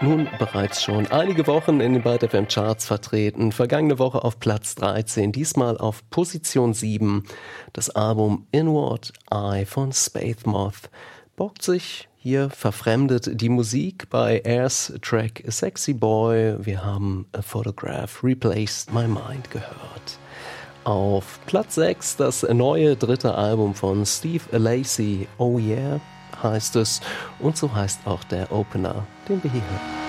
Nun bereits schon einige Wochen in den Byte FM Charts vertreten. Vergangene Woche auf Platz 13, diesmal auf Position 7. Das Album Inward Eye von Spademoth bockt sich hier verfremdet die Musik bei Airs Track Sexy Boy. Wir haben A Photograph Replaced My Mind gehört. Auf Platz 6 das neue dritte Album von Steve Lacy, Oh Yeah heißt es, und so heißt auch der Opener, den wir hier hören.